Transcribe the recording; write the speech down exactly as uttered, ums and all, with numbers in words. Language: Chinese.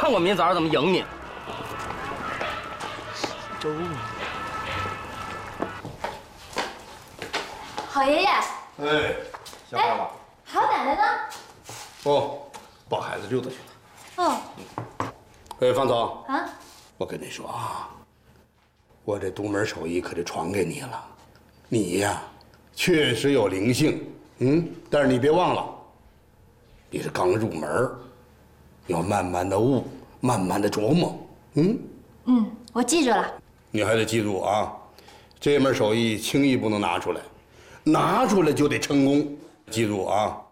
看我明早上怎么赢你。 周。 好爷爷。 哎，下班了。 好奶奶呢？ 哦，抱孩子溜达去了。 哦。 哎，方总。 啊。 我跟你说啊，我这独门手艺可得传给你了。你呀，确实有灵性，嗯，但是你别忘了，你是刚入门，要慢慢的悟，慢慢的琢磨，嗯。 嗯，我记住了。 你还得记住啊，这门手艺轻易不能拿出来，拿出来就得成功。记住啊，